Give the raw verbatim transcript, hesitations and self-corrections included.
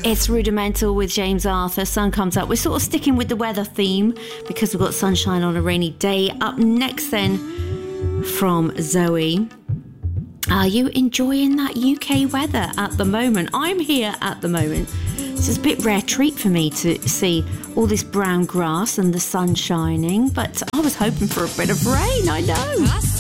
It's Rudimental with James Arthur. Sun comes up. We're sort of sticking with the weather theme because we've got sunshine on a rainy day. Up next then from Zoe. Are you enjoying that U K weather at the moment? I'm here at the moment. It's a bit rare treat for me to see all this brown grass and the sun shining, but I was hoping for a bit of rain, I know.